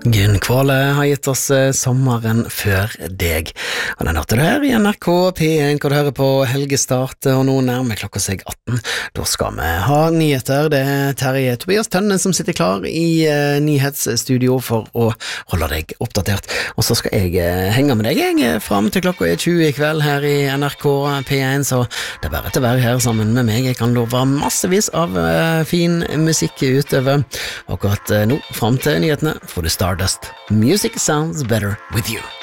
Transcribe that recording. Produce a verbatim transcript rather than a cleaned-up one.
Gunn Kvale har gitt oss eh, sommeren før deg, og den hørte du her i N R K P en, hvor du hører på helgestart, og nå nærmer klokka seg atten. Da skal vi ha nyheter. Det er Terje Tobias Tønne som sitter klar i eh, nyhetsstudio for å holde deg oppdatert, og så skal jeg eh, henge med deg jeg, frem til klokka er tjue i kveld her i N R K P en, så det er bare til å være her sammen med meg. Jeg kan love massevis av eh, fin musikk utover, og akkurat eh, nå frem til nyhetene får du Stardust. Music sounds better with you.